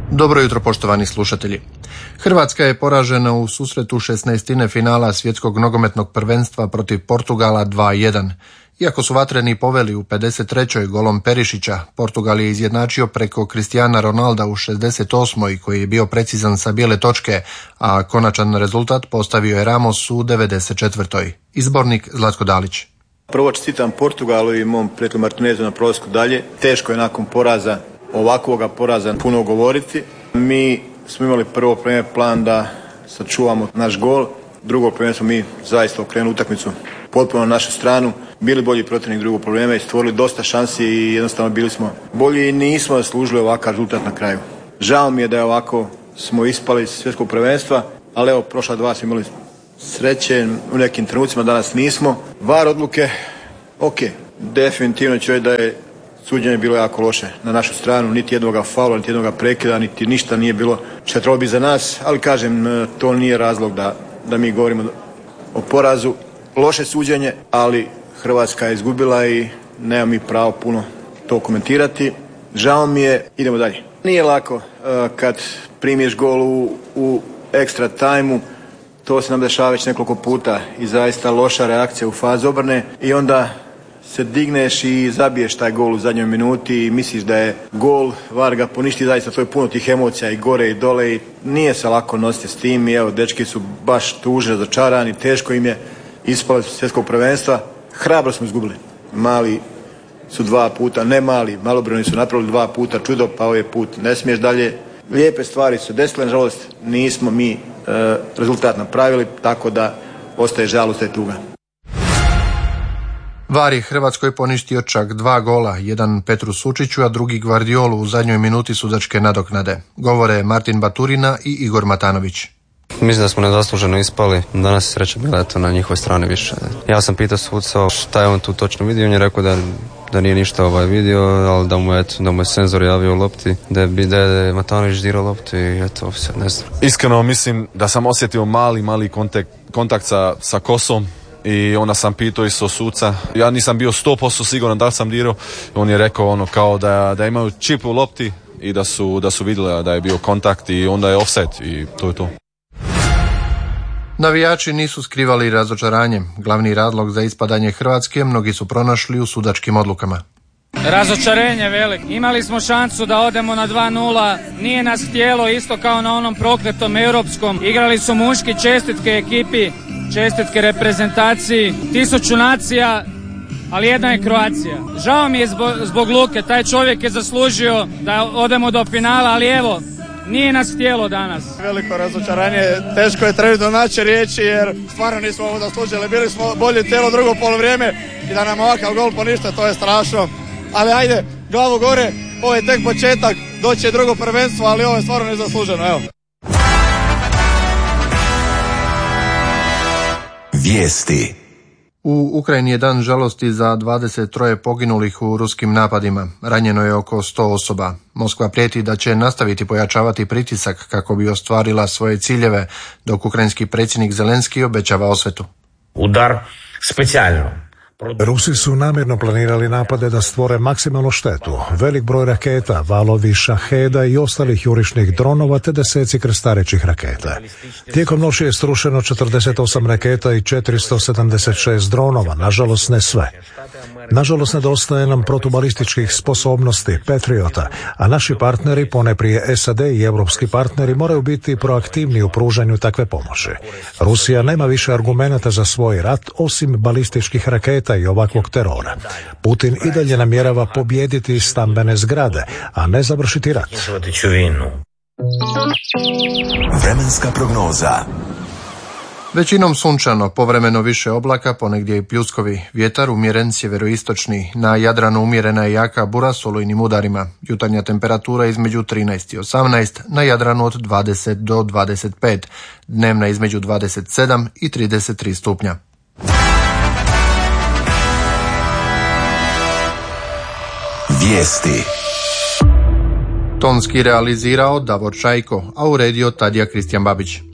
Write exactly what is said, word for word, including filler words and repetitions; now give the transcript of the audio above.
Dobro jutro, poštovani slušatelji. Hrvatska je poražena u susretu šesnaestine finala svjetskog nogometnog prvenstva protiv Portugala dva jedan. Iako su vatreni poveli u pedeset trećoj golom Perišića, Portugal je izjednačio preko Cristiana Ronalda u šezdeset osmoj koji je bio precizan sa bijele točke, a konačan rezultat postavio je Ramos u devedeset četvrtoj. Izbornik Zlatko Dalić. Prvo čestitam Portugalu i mom prijatelju Martinezu na prolasku dalje. Teško je nakon poraza, ovakvoga poraza, puno govoriti. Mi smo imali prvo plan da sačuvamo naš gol. Drugo problem smo mi zaista okrenuli utakmicu potpuno na našu stranu. Bili bolji protivnik, drugo problema i stvorili dosta šansi i jednostavno bili smo bolji i nismo zaslužili ovakav rezultat na kraju. Žao mi je da je ovako smo ispali iz svjetskog prvenstva, ali evo prošla dva smo imali sreće u nekim trenucima, danas nismo. VAR odluke, ok, definitivno ću reći da je suđenje bilo jako loše na našu stranu, niti jednoga faula, niti jednoga prekida, niti ništa nije bilo što je trebalo biti za nas, ali kažem, to nije razlog da, da mi govorimo o porazu. Loše suđenje, ali Hrvatska je izgubila i nema mi pravo puno to komentirati. Žao mi je, idemo dalje. Nije lako kad primiješ gol u, u ekstra tajmu, to se nam dešava već nekoliko puta i zaista loša reakcija u fazi obrane i onda se digneš i zabiješ taj gol u zadnjoj minuti i misliš da je gol, VAR ga poništi, zaista to je puno tih emocija i gore i dole i nije se lako nositi s tim i evo, dečki su baš tužni, razočarani, teško im je ispali svjetskog prvenstva. Hrabro smo izgubili. Mali su dva puta, ne mali, malobrojni su napravili dva puta čudo, pa ovaj put ne smiješ dalje. Lijepe stvari su desile, nažalost nismo mi e, rezultat napravili, tako da ostaje žalost i tuga. VAR je Hrvatskoj poništio čak dva gola, jedan Petru Sučiću, a drugi Gvardiolu u zadnjoj minuti sudačke nadoknade. Govore Martin Baturina i Igor Matanović. Mislim da smo nezasluženo ispali, danas je sreća bila eto na njihovoj strani više. Ja sam pitao suca šta je on tu točno vidio, on je rekao da, da nije ništa ovaj vidio, ali da mu, eto, da mu je senzor javio u lopti, da je, da je Matanović dirao loptu i eto, sad ne znam. Iskreno mislim da sam osjetio mali, mali kontakt, kontakt sa, sa kosom i onda sam pitao isto suca. Ja nisam bio sto posto siguran da li sam dirao, on je rekao ono kao da, da imaju čip u lopti i da su, da su vidjeli da je bio kontakt i onda je offset i to je to. Navijači nisu skrivali razočaranje. Glavni razlog za ispadanje Hrvatske mnogi su pronašli u sudačkim odlukama. Razočarenje velik. Imali smo šansu da odemo na dva nula. Nije nas htjelo, isto kao na onom prokletom europskom. Igrali su muški, čestitke ekipi, čestitke reprezentaciji. Tisuću nacija, ali jedna je Kroacija. Žao mi je zbog, zbog Luke. Taj čovjek je zaslužio da odemo do finala, ali evo, nije nas htjelo danas. Veliko razočaranje, teško je trenutno naći riječi jer stvarno nismo ovo zaslužili. Bili smo bolji cijelo drugo polovrijeme i da nam ovakav gol ponište, to je strašno. Ali ajde, glavu gore, ovo je tek početak, doći je drugo prvenstvo, ali ovo je stvarno nezasluženo, evo. Vijesti. U Ukrajini je dan žalosti za dvadeset tri poginulih u ruskim napadima. Ranjeno je oko sto osoba. Moskva prijeti da će nastaviti pojačavati pritisak kako bi ostvarila svoje ciljeve, dok ukrajinski predsjednik Zelenski obećava osvetu. Udar specijalno. Rusi su namjerno planirali napade da stvore maksimalnu štetu. Velik broj raketa, valovi šaheda i ostalih jurišnih dronova te deseci krstarećih raketa. Tijekom noći je srušeno četrdeset osam raketa i četiristo sedamdeset šest dronova, nažalost ne sve. Nažalost nedostaje nam protubalističkih sposobnosti, Patriota, a naši partneri, poneprije S A D i europski partneri, moraju biti proaktivni u pružanju takve pomoći. Rusija nema više argumenata za svoj rat osim balističkih raketa i ovakvog terora. Putin i dalje namjerava pobijediti stambene zgrade, a ne završiti rat. Vremenska prognoza. Većinom sunčano, povremeno više oblaka, ponegdje i pljuskovi. Vjetar umjeren sjeveroistočni, na Jadranu umjerena i jaka bura s olujnim udarima. Jutarnja temperatura između trinaest i osamnaest, na Jadranu od dvadeset do dvadeset pet, dnevna između dvadeset sedam i trideset tri stupnja. Vijesti. Tonski realizirao Davor Čajko, a uredio Tadija Kristijan Babić.